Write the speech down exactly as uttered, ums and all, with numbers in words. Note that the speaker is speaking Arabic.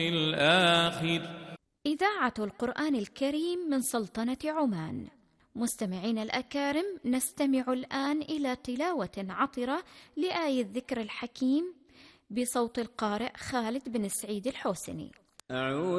الآخر. إذاعة القرآن الكريم من سلطنة عمان. مستمعين الأكارم، نستمع الآن إلى تلاوة عطرة لآية الذكر الحكيم بصوت القارئ خالد بن سعيد الحوسني. أعوذ